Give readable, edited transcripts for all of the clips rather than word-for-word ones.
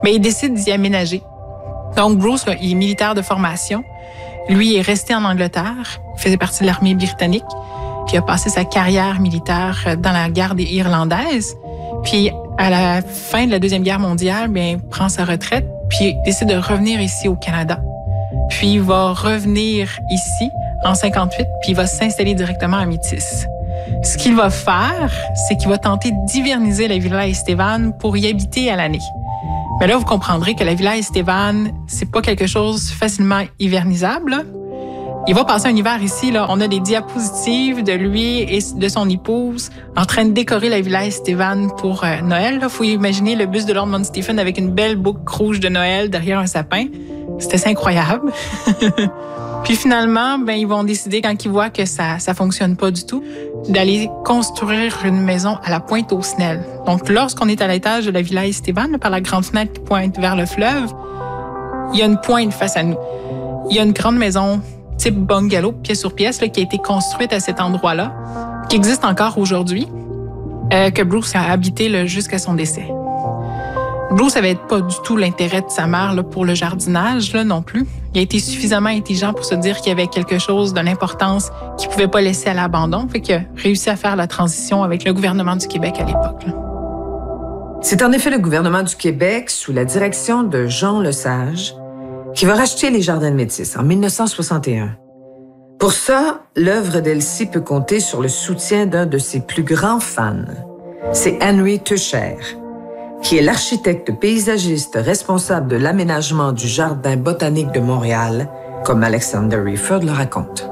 Mais il décide d'y aménager. Donc, Bruce, là, il est militaire de formation. Lui, il est resté en Angleterre. Il faisait partie de l'armée britannique. Puis il a passé sa carrière militaire dans la garde irlandaise. Puis à la fin de la Deuxième Guerre mondiale, bien, il prend sa retraite. Puis il décide de revenir ici au Canada. Puis il va revenir ici en 58, puis il va s'installer directement à Métis. Ce qu'il va faire, c'est qu'il va tenter d'hiverniser la Villa Estevan pour y habiter à l'année. Mais là, vous comprendrez que la Villa Estevan, c'est pas quelque chose facilement hivernisable, là. Il va passer un hiver ici, là. On a des diapositives de lui et de son épouse en train de décorer la Villa Estevan pour Noël. Il faut imaginer le buste de Lord Mount Stephen avec une belle boucle rouge de Noël derrière un sapin. C'était assez incroyable. Puis finalement, ben ils vont décider, quand ils voient que ça fonctionne pas du tout, d'aller construire une maison à la Pointe-aux-Snelles. Donc, lorsqu'on est à l'étage de la Villa Estevan, par la grande fenêtre qui pointe vers le fleuve, il y a une pointe face à nous. Il y a une grande maison type bungalow, pièce sur pièce, là, qui a été construite à cet endroit-là, qui existe encore aujourd'hui, que Bruce a habité là, jusqu'à son décès. Bruce n'avait pas du tout l'intérêt de sa mère là, pour le jardinage là, non plus. Il a été suffisamment intelligent pour se dire qu'il y avait quelque chose de l'importance qu'il ne pouvait pas laisser à l'abandon. Fait qu'il a réussi à faire la transition avec le gouvernement du Québec à l'époque. Là. C'est en effet le gouvernement du Québec, sous la direction de Jean Lesage, qui va racheter les Jardins de Métis en 1961. Pour ça, l'œuvre d'Elsie peut compter sur le soutien d'un de ses plus grands fans. C'est Henry Tucher, qui est l'architecte paysagiste responsable de l'aménagement du Jardin botanique de Montréal, comme Alexander Rieford le raconte.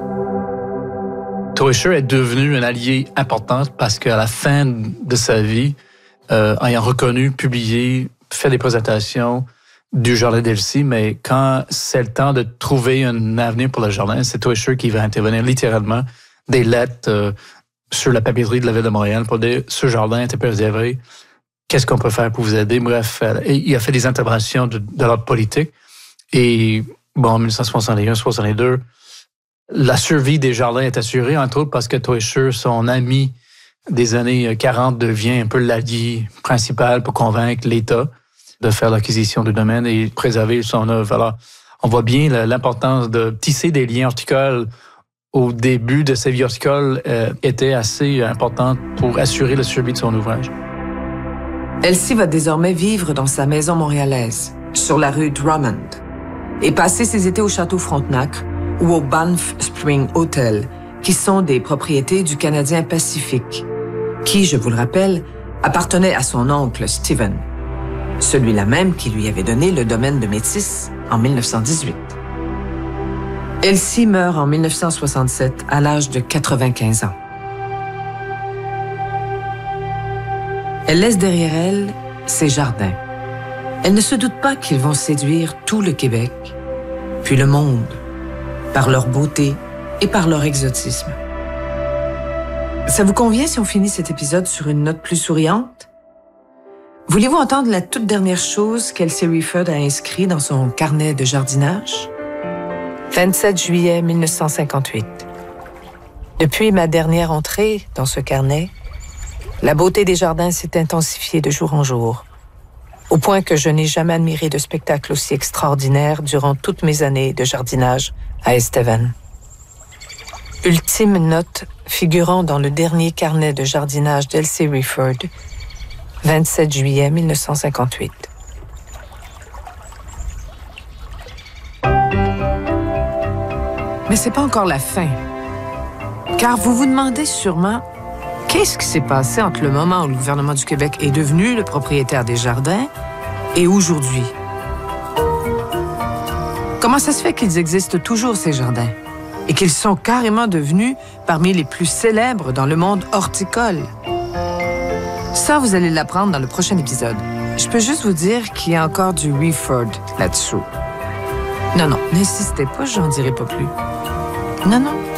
Tucher est devenu un allié important parce qu'à la fin de sa vie, ayant reconnu, publié, fait des présentations du jardin d'Elsie, mais quand c'est le temps de trouver un avenir pour le jardin, c'est Tucher qui va intervenir littéralement des lettres sur la papeterie de la Ville de Montréal pour dire « ce jardin était préservé, qu'est-ce qu'on peut faire pour vous aider? » Bref, il a fait des interventions de l'ordre politique. Et bon, en 1961-62, la survie des jardins est assurée, entre autres parce que Tucher, son ami des années 40, devient un peu l'allié principal pour convaincre l'État de faire l'acquisition du domaine et préserver son œuvre. Alors, on voit bien l'importance de tisser des liens horticoles au début de sa vie horticole était assez importante pour assurer la survie de son ouvrage. Elsie va désormais vivre dans sa maison montréalaise, sur la rue Drummond, et passer ses étés au Château Frontenac ou au Banff Spring Hotel, qui sont des propriétés du Canadien Pacifique, qui, je vous le rappelle, appartenait à son oncle Stephen, celui-là même qui lui avait donné le domaine de Métis en 1918. Elsie meurt en 1967 à l'âge de 95 ans. Elle laisse derrière elle ses jardins. Elle ne se doute pas qu'ils vont séduire tout le Québec, puis le monde, par leur beauté et par leur exotisme. Ça vous convient si on finit cet épisode sur une note plus souriante? Voulez-vous entendre la toute dernière chose qu'Elsie Rieford a inscrit dans son carnet de jardinage? 27 juillet 1958. Depuis ma dernière entrée dans ce carnet, la beauté des jardins s'est intensifiée de jour en jour, au point que je n'ai jamais admiré de spectacle aussi extraordinaire durant toutes mes années de jardinage à Estevan. Ultime note figurant dans le dernier carnet de jardinage d'Elsie Rieford, 27 juillet 1958. Mais c'est pas encore la fin. Car vous vous demandez sûrement qu'est-ce qui s'est passé entre le moment où le gouvernement du Québec est devenu le propriétaire des jardins et aujourd'hui. Comment ça se fait qu'ils existent toujours, ces jardins, et qu'ils sont carrément devenus parmi les plus célèbres dans le monde horticole? Ça, vous allez l'apprendre dans le prochain épisode. Je peux juste vous dire qu'il y a encore du Rieford là-dessous. Non, n'insistez pas, j'en dirai pas plus. Non.